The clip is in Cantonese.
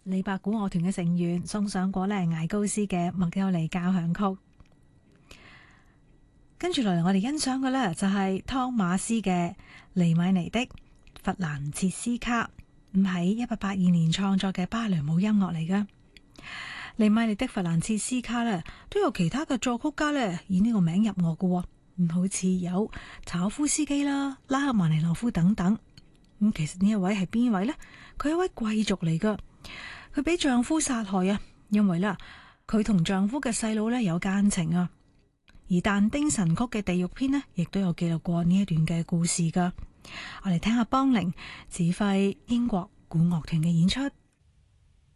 李白古樂團嘅成員送上過艾高斯嘅麥優尼交響曲。跟住落嚟，我哋欣賞嘅呢就係湯馬斯嘅尼米尼的弗蘭切斯卡，喺1882年創作嘅芭蕾舞音樂嚟㗎。尼米尼的弗蘭切斯卡呢都有其他嘅作曲家呢以呢個名入樂嘅，好似有柴可夫斯基啦、拉赫曼尼諾夫等等。其實呢一位係邊位呢？佢係一位貴族嚟㗎，佢俾丈夫殺害啊，因為呢佢同丈夫嘅細佬呢有奸情啊。而但丁神曲嘅地獄篇呢，亦都有記錄過呢一段嘅故事㗎。我哋聽下邦寧指揮英國古樂團嘅演出。